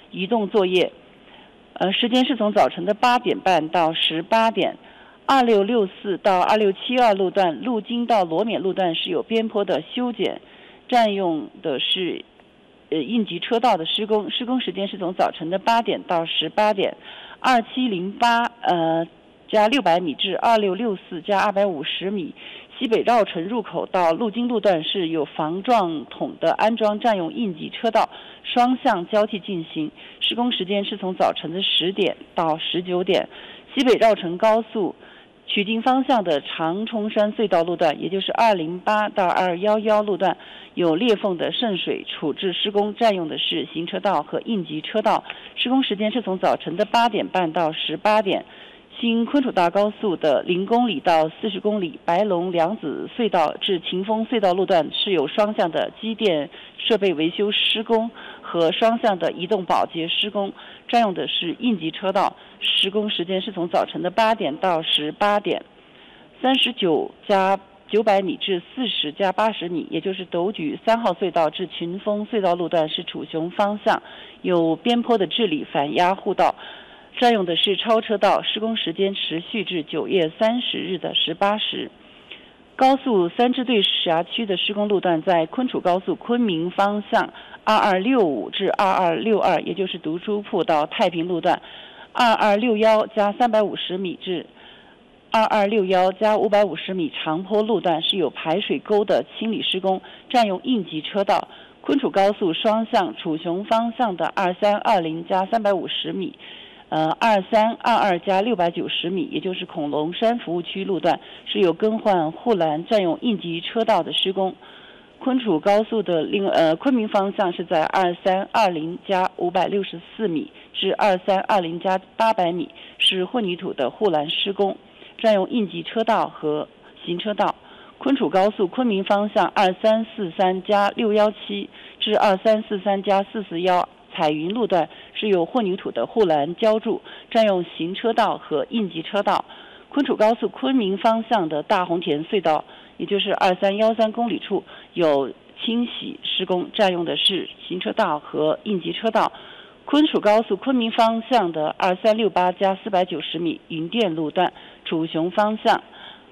移动作业。时间是从早晨的8点半到18点。2664到2672路段路经到罗冕路段是有边坡的修剪，占用的是应急车道的施工，施工时间是从早晨的8点到18点。2708加600米至2664加250米，西北绕城入口到路经路段是有防撞筒的安装，占用应急车道，双向交替进行，施工时间是从早晨的10点到19点。西北绕城高速取经方向的长冲山隧道路段，也就是208到211路段，有裂缝的渗水处置施工，占用的是行车道和应急车道，施工时间是从早晨的8点半到18点。新昆楚大高速的0公里到40公里，白龙梁子隧道至秦峰隧道路段是有双向的机电设备维修施工和双向的移动保洁施工，占用的是应急车道，施工时间是从早晨的8点到18点。39加900米至40加80米，也就是斗举3号隧道至群峰隧道路段是楚雄方向，有边坡的治理反压护道，占用的是超车道，施工时间持续至9月30日的18时。高速3支队辖区的施工路段在昆楚高速昆明方向2265至2262，也就是读书铺到太平路段，2261加350米至2261加550米长坡路段是有排水沟的清理施工，占用应急车道。昆楚高速双向楚雄方向的2320加350米，2322加690米，也就是恐龙山服务区路段是有更换护栏，占用应急车道的施工。昆楚高速的昆明方向是在2320加564米至2320加800米，是混凝土的护栏施工，占用应急车道和行车道。昆楚高速昆明方向2343加617至2343加441彩云路段是有混凝土的护栏浇筑，占用行车道和应急车道。昆楚高速昆明方向的大红田隧道，也就是2313公里处有清洗施工，占用的是行车道和应急车道。昆楚高速昆明方向的2368加490米云店路段，楚雄方向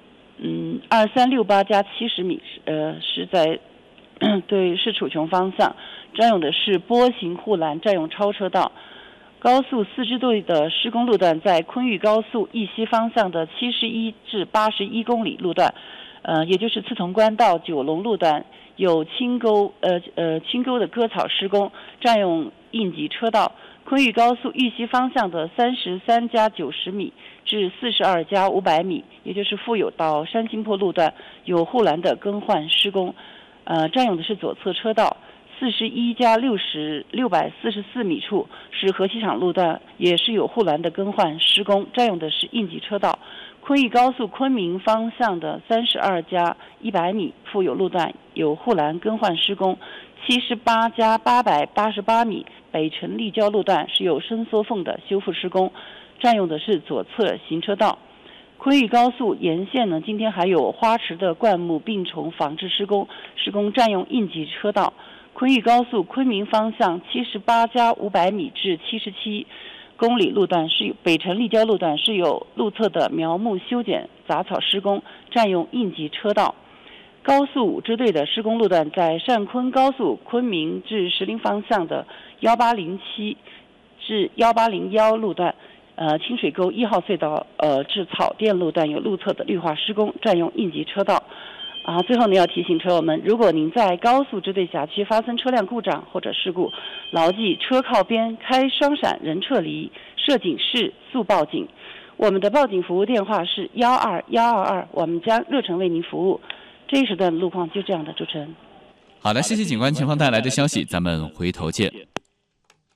2368加70米是在对，是楚雄方向，占用的是波形护栏，占用超车道。高速4支队的施工路段在昆玉高速义西方向的71至81公里路段，也就是刺潼关到九龙路段有青沟的割草施工，占用应急车道。昆玉高速义西方向的33加90米至42加500米，也就是富有到山新坡路段有护栏的更换施工，占用的是左侧车道。41加644米处是河西厂路段，也是有护栏的更换施工，占用的是应急车道。昆玉高速昆明方向的32加100米富有路段有护栏更换施工。78加888米北辰立交路段是有伸缩缝的修复施工，占用的是左侧行车道。昆玉高速沿线呢，今天还有花池的灌木病虫防治施工，施工占用应急车道。昆玉高速昆明方向78加500米至77公里路段是北辰立交路段是有路侧的苗木修剪杂草施工，占用应急车道。高速5支队的施工路段在上昆高速昆明至石林方向的1807至1801路段，清水沟1号隧道至草甸路段有路侧的绿化施工，占用应急车道。最后呢，要提醒车友们，如果您在高速支队辖区发生车辆故障或者事故，牢记车靠边、开双闪、人撤离、设警示、速报警。我们的报警服务电话是12122，我们将热诚为您服务。这一时段的路况就这样的，主持人。 好的，谢谢警官前方带来的消息，咱们回头见。